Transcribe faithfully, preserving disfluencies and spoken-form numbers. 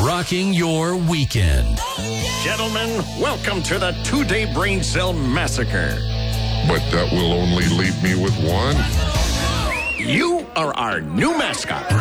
rocking your weekend. Gentlemen, welcome to the two-day brain cell massacre. But that will only leave me with one. You are our new mascot.